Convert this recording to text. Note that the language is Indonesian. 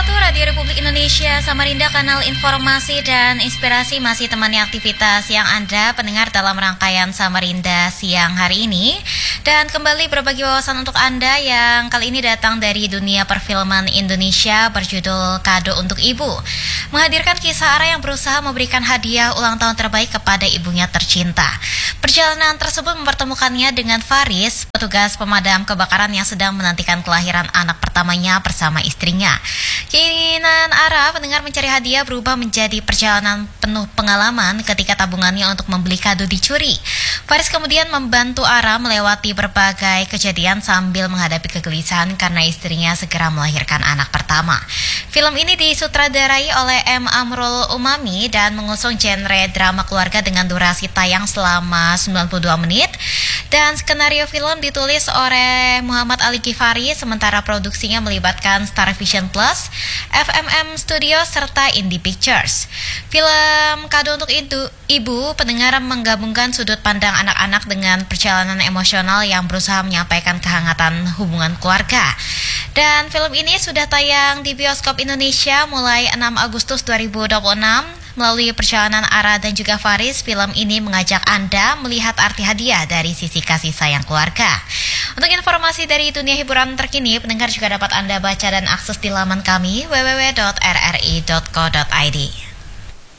101 Radio Republik Indonesia Samarinda, kanal informasi dan inspirasi masih temani aktivitas yang Anda pendengar dalam rangkaian Samarinda siang hari ini. Dan kembali berbagi wawasan untuk Anda yang kali ini datang dari dunia perfilman Indonesia berjudul Kado untuk Ibu. Menghadirkan kisah Ara yang berusaha memberikan hadiah ulang tahun terbaik kepada ibunya tercinta. Perjalanan tersebut mempertemukannya dengan Faris, petugas pemadam kebakaran yang sedang menantikan kelahiran anak pertamanya bersama istrinya. Keinginan Ara pendengar mencari hadiah berubah menjadi perjalanan penuh pengalaman ketika tabungannya untuk membeli kado dicuri. Faris kemudian membantu Ara melewati berbagai kejadian sambil menghadapi kegelisahan karena istrinya segera melahirkan anak pertama. Film ini disutradarai oleh M. Amrul Umami dan mengusung genre drama keluarga dengan durasi tayang selama 92 menit. Dan skenario film ditulis oleh Muhammad Ali Kifari, sementara produksinya melibatkan Star Vision Plus, FMM Studio, serta Indie Pictures. Film Kado untuk Ibu pendengar menggabungkan sudut pandang anak-anak dengan perjalanan emosional yang berusaha menyampaikan kehangatan hubungan keluarga. Dan film ini sudah tayang di bioskop Indonesia mulai 6 Agustus 2026. Melalui perjalanan Ara dan juga Faris, film ini mengajak Anda melihat arti hadiah dari sisi kasih sayang keluarga. Untuk informasi dari dunia hiburan terkini, pendengar juga dapat Anda baca dan akses di laman kami www.rri.co.id.